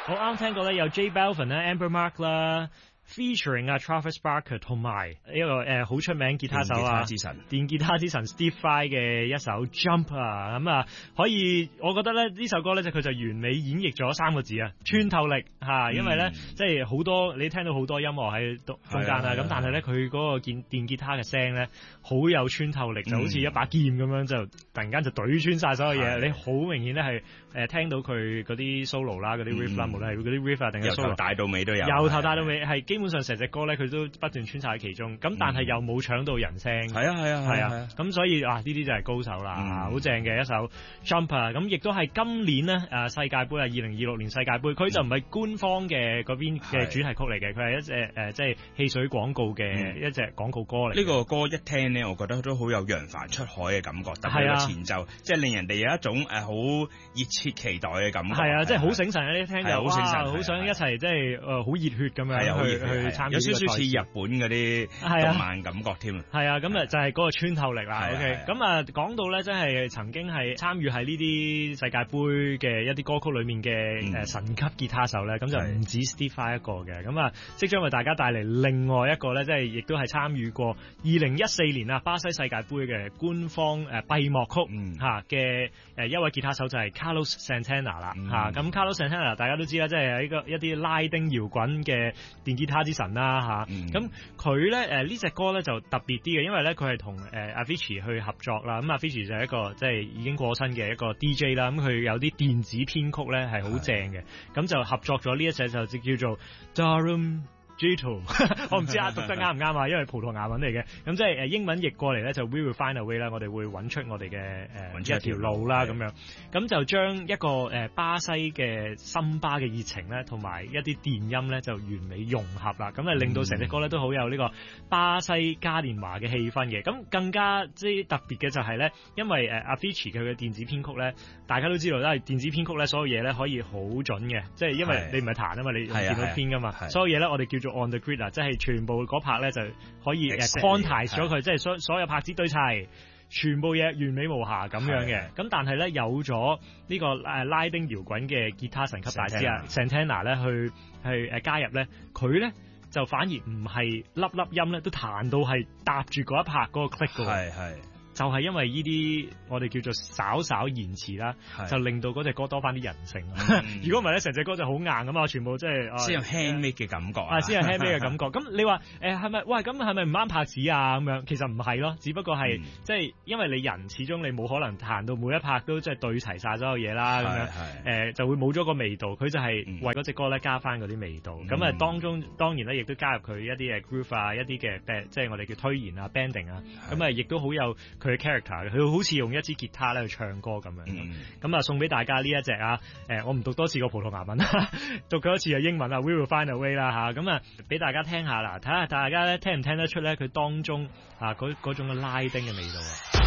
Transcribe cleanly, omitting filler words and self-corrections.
我啱聽過咧，有 J Balvin 啦、Amber Mark 啦。featuring 啊 Travis Barker 同埋一個好出名吉他手啊，電吉他之神 Steve Vai 嘅一首 Jump 啊，咁啊可以，我覺得咧呢首歌咧就佢就完美演繹咗3個字啊，穿透力嚇，因為咧即係好多你聽到好多音樂喺中間啊，咁但係咧佢嗰個電吉他嘅聲咧好有穿透力，就好似一把劍咁樣，就突然間就懟穿晒所有嘢，你好明顯咧係聽到佢嗰啲 solo 啦，嗰啲 riff 啦，無論係嗰啲 riff 啊定係 solo， 由頭帶到尾都有， 由頭帶到尾係基本上成隻歌咧，佢都不斷穿晒喺其中，咁但係又冇搶到人聲。係啊，咁所以呢啲就係高手啦，好正嘅一首 Jump 啊！咁亦都係今年咧世界盃啊，2026年世界盃，佢就唔係官方嘅嗰邊嘅主題曲嚟嘅，佢係一隻即係汽水廣告嘅一隻廣告歌嚟。 呢個歌一聽咧，我覺得都好有揚帆出海嘅感覺，特別係前奏，即係令人哋有一種好熱切期待嘅感覺。係啊， 即係好醒神，一聽就哇，好想一齊即係好熱血咁樣去參與。 有少少似日本嗰啲動漫感覺添。係啊， 咁就係嗰個穿透力啦。OK，咁講到咧，真係曾經係參與喺呢啲世界盃嘅一啲歌曲裏面嘅神級吉他手咧，咁就唔止 Steve Vai 一個嘅。咁即將為大家帶嚟另外一個咧，即係亦都係參與過2014年啊巴西世界盃嘅官方閉幕曲嘅一位吉他手就係 Carlos Santana 啦。咁 Carlos Santana 大家都知啦，即係一啲拉丁搖滾嘅電吉他之神啦。咁佢咧呢隻歌咧就特別啲嘅，因為咧佢係同Avicii 去合作啦。咁Avicii就係一個即係已經過身嘅一個 DJ 啦。咁佢有啲電子編曲咧係好正嘅，咁就合作咗呢一隻就叫做 Darum Jito 我唔知讀得啱唔啱啊，因為葡萄牙文嚟嘅，咁即係英文譯過嚟咧就 We will find a way 啦，我哋會揾出我哋嘅一條路啦咁樣，咁就將一個巴西嘅森巴嘅熱情咧，同埋一啲電音咧就完美融合啦，咁令到成隻歌咧都好有呢個巴西嘉年華嘅氣氛嘅，咁更加即係特別嘅就係咧，因為Avicii 佢嘅電子編曲咧，大家都知道啦，電子編曲咧所有嘢咧可以好準嘅，即係因為你唔係彈啊嘛，你用電腦編噶嘛，所有嘢咧我哋叫on the grid 啊，即係全部嗰拍咧就可以quantize 咗佢，即係所有拍子對齊，全部嘢完美無瑕咁樣嘅。咁但係咧有咗呢個拉丁搖滾嘅吉他神級大師啊 Santana 咧去加入咧，佢咧就反而唔係粒音咧都彈到係搭住嗰一拍嗰個 click 嘅。係。就係因為呢啲我哋叫做稍稍延遲啦，就令到嗰隻歌多翻啲人性。如果唔係咧，成隻歌就好硬咁啊！全部即係先有 handmade 嘅感覺先有 handmade 嘅感覺。咁你話係咪？喂，咁係咪唔啱拍子啊？咁樣其實唔係咯，只不過係即係因為你人始終你冇可能彈到每一拍都即係對齊晒所有嘢啦。咁樣就會冇咗個味道。佢就係為嗰隻歌咧加翻嗰啲味道。咁當中當然咧亦都加入佢一啲嘅 groove 啊，一啲嘅即係我哋叫推弦啊 banding 啊。咁亦都好有佢嘅 character， 佢好似用一支吉他咧去唱歌咁樣，咁送俾大家呢一隻啊，我唔讀多次個葡萄牙文，讀多次嘅英文啊 We will find a way 啦吓，咁俾大家聽下啦，睇下大家咧聽唔聽得出咧佢當中嗰種嘅拉丁嘅味道啊。